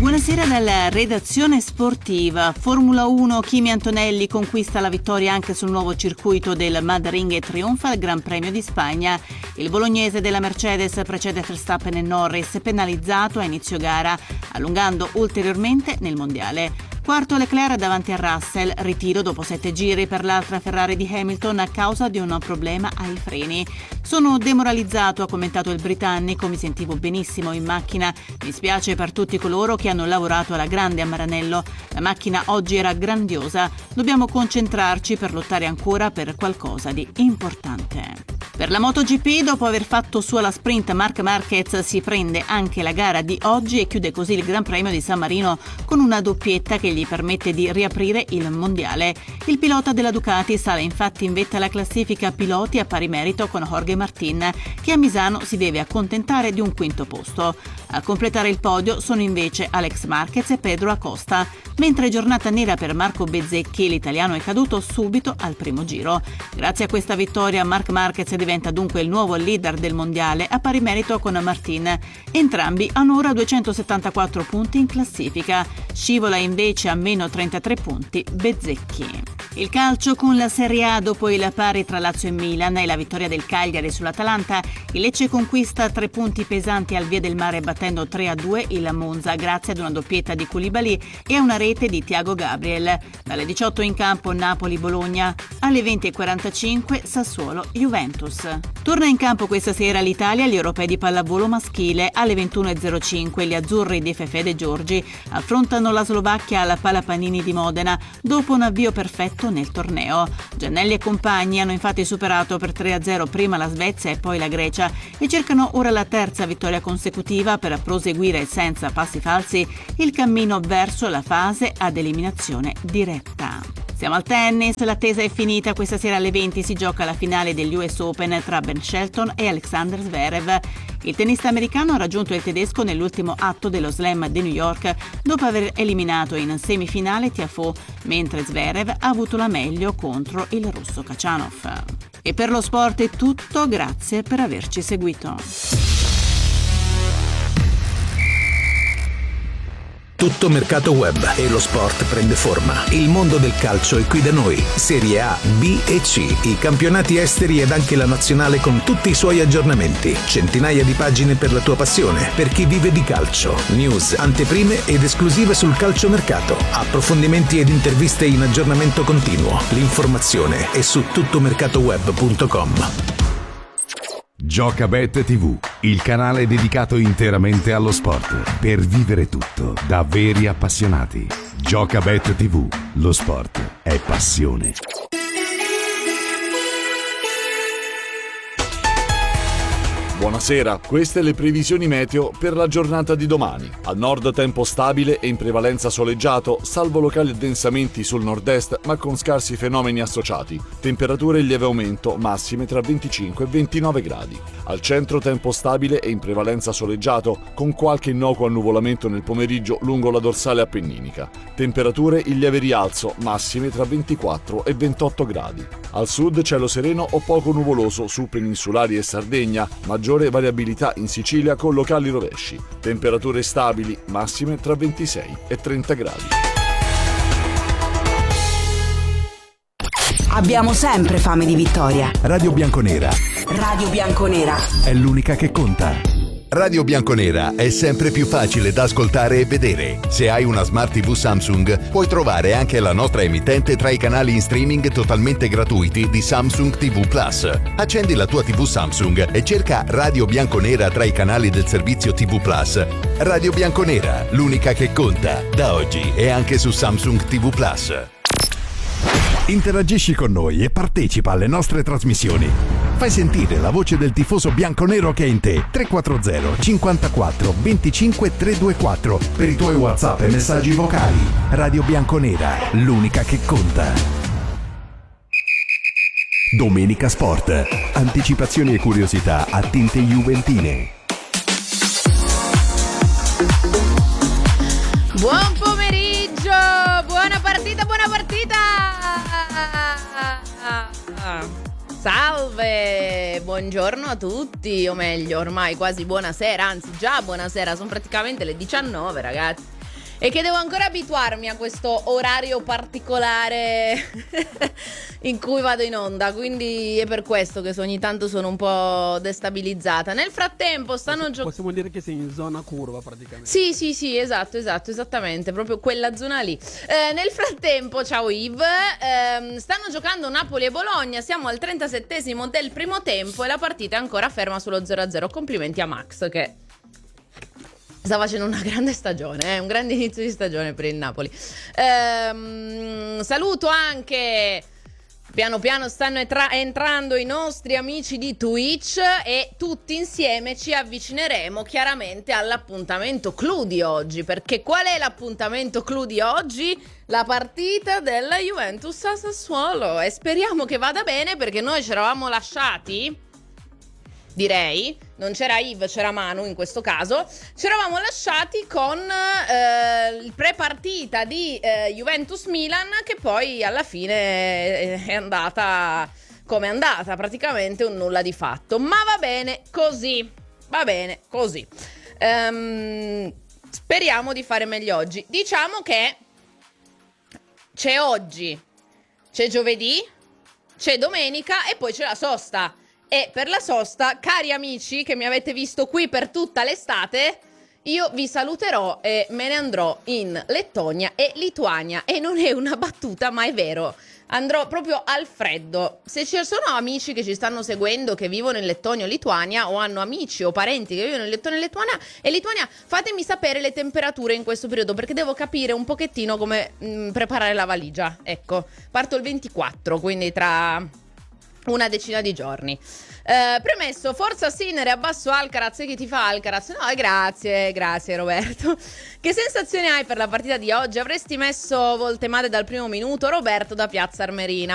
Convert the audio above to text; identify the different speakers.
Speaker 1: Buonasera dalla redazione sportiva. Formula 1, Kimi Antonelli conquista la vittoria anche sul nuovo circuito del Madrid e trionfa al Gran Premio di Spagna. Il bolognese della Mercedes precede Verstappen e Norris, penalizzato a inizio gara, allungando ulteriormente nel mondiale. Quarto Leclerc davanti a Russell, ritiro dopo 7 giri per l'altra Ferrari di Hamilton a causa di un problema ai freni. Sono demoralizzato, ha commentato il britannico, mi sentivo benissimo in macchina, mi spiace per tutti coloro che hanno lavorato alla grande a Maranello, la macchina oggi era grandiosa, dobbiamo concentrarci per lottare ancora per qualcosa di importante. Per la MotoGP, dopo aver fatto sua la sprint, Marc Marquez si prende anche la gara di oggi e chiude così il Gran Premio di San Marino con una doppietta che gli permette di riaprire il mondiale. Il pilota della Ducati sale infatti in vetta alla classifica piloti a pari merito con Jorge Martin, che a Misano si deve accontentare di un quinto posto. A completare il podio sono invece Alex Marquez e Pedro Acosta, mentre giornata nera per Marco Bezzecchi, l'italiano è caduto subito al primo giro. Grazie a questa vittoria Marc Marquez diventa dunque il nuovo leader del mondiale a pari merito con Martin. Entrambi hanno ora 274 punti in classifica. Scivola invece a meno 33 punti Bezzecchi. Il calcio con la Serie A dopo il pari tra Lazio e Milan e la vittoria del Cagliari sull'Atalanta. Il Lecce conquista 3 punti pesanti al Via del Mare battendo 3-2 il Monza grazie ad una doppietta di Koulibaly e a una rete di Thiago Gabriel. Dalle 18 in campo Napoli-Bologna, alle 20:45 Sassuolo-Juventus. Torna in campo questa sera l'Italia agli europei di pallavolo maschile. Alle 21:05 gli azzurri di Fefè De Giorgi affrontano la Slovacchia alla Palapanini di Modena dopo un avvio perfetto nel torneo. Giannelli e compagni hanno infatti superato per 3-0 prima la Svezia e poi la Grecia e cercano ora la terza vittoria consecutiva per proseguire senza passi falsi il cammino verso la fase ad eliminazione diretta. Siamo al tennis, l'attesa è finita, questa sera alle 20 si gioca la finale degli US Open tra Ben Shelton e Alexander Zverev. Il tennista americano ha raggiunto il tedesco nell'ultimo atto dello Slam di New York dopo aver eliminato in semifinale Tiafoe, mentre Zverev ha avuto la meglio contro il russo Khachanov. E per lo sport è tutto, grazie per averci seguito.
Speaker 2: Tutto mercato web e lo sport prende forma. Il mondo del calcio è qui da noi. Serie A, B e C, i campionati esteri ed anche la nazionale con tutti i suoi aggiornamenti. Centinaia di pagine per la tua passione, per chi vive di calcio. News, anteprime ed esclusive sul calciomercato. Approfondimenti ed interviste in aggiornamento continuo. L'informazione è su tuttomercatoweb.com.
Speaker 3: Giocabet TV, il canale dedicato interamente allo sport, per vivere tutto da veri appassionati. Giocabet TV, lo sport è passione.
Speaker 4: Buonasera, queste le previsioni meteo per la giornata di domani. Al nord tempo stabile e in prevalenza soleggiato, salvo locali addensamenti sul nord-est ma con scarsi fenomeni associati. Temperature in lieve aumento, massime tra 25 e 29 gradi. Al centro tempo stabile e in prevalenza soleggiato, con qualche innocuo annuvolamento nel pomeriggio lungo la dorsale appenninica. Temperature in lieve rialzo, massime tra 24 e 28 gradi. Al sud cielo sereno o poco nuvoloso su peninsulari e Sardegna, maggiore variabilità in Sicilia con locali rovesci. Temperature stabili, massime tra 26 e 30 gradi.
Speaker 5: Abbiamo sempre fame di vittoria.
Speaker 3: Radio Bianconera.
Speaker 5: Radio Bianconera
Speaker 3: È l'unica che conta.
Speaker 6: Radio Bianconera è sempre più facile da ascoltare e vedere. Se hai una Smart TV Samsung, puoi trovare anche la nostra emittente tra i canali in streaming totalmente gratuiti di Samsung TV Plus. Accendi la tua TV Samsung e cerca Radio Bianconera tra i canali del servizio TV Plus. Radio Bianconera, l'unica che conta. Da oggi è anche su Samsung TV Plus.
Speaker 3: Interagisci con noi e partecipa alle nostre trasmissioni. Fai sentire la voce del tifoso bianconero che è in te. 340 54 25 324 per i tuoi WhatsApp e messaggi vocali. Radio Bianconera, l'unica che conta. Domenica Sport. Anticipazioni e curiosità a tinte juventine.
Speaker 7: Buon pomeriggio, buona partita, buona partita. Salve, buongiorno a tutti, o meglio ormai quasi buonasera, anzi già buonasera, sono praticamente le 19 ragazzi. E che devo ancora abituarmi a questo orario particolare in cui vado in onda, quindi è per questo che ogni tanto sono un po' destabilizzata. Nel frattempo stanno giocando.
Speaker 8: Possiamo dire che sei in zona curva praticamente.
Speaker 7: Sì, esatto, esattamente, proprio quella zona lì. Nel frattempo, ciao Yves, stanno giocando Napoli e Bologna, siamo al 37esimo del primo tempo e la partita è ancora ferma sullo 0-0. Complimenti a Max che sta facendo una grande stagione, un grande inizio di stagione per il Napoli. Saluto anche, piano piano stanno entrando i nostri amici di Twitch e tutti insieme ci avvicineremo chiaramente all'appuntamento clou di oggi. Perché qual è l'appuntamento clou di oggi? La partita della Juventus a Sassuolo, e speriamo che vada bene, perché noi ci eravamo lasciati, direi, non c'era Yves, c'era Manu in questo caso, ci eravamo lasciati con il pre-partita di Juventus-Milan, che poi alla fine è andata come è andata, praticamente un nulla di fatto, ma va bene così, speriamo di fare meglio oggi. Diciamo che c'è oggi, c'è giovedì, c'è domenica e poi c'è la sosta. E per la sosta, cari amici che mi avete visto qui per tutta l'estate, io vi saluterò e me ne andrò in Lettonia e Lituania. E non è una battuta, ma è vero. Andrò proprio al freddo. Se ci sono amici che ci stanno seguendo che vivono in Lettonia o Lituania, o hanno amici o parenti che vivono in Lettonia e Lituania, fatemi sapere le temperature in questo periodo, perché devo capire un pochettino come preparare la valigia. Ecco, parto il 24, quindi tra una decina di giorni. Premesso, forza Sinner e abbasso Alcaraz. E chi ti fa Alcaraz? No, grazie Roberto. Che sensazione hai per la partita di oggi? Avresti messo Voltemade dal primo minuto? Roberto da Piazza Armerina.